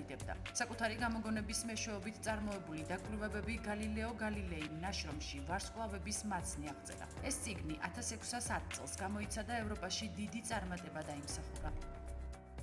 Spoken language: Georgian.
დამოკიდებდა. საკუთარი გამოგონების მეშვეობით წარმოებული დაკვირვებები გალილეო გალილეიმ ნაშრომში ვარსკვლავების მაცნი აღწერა. ეს წიგნი 1610 წელს გამოიცა და ევროპაში დიდი წარმატება დაიმსახურა.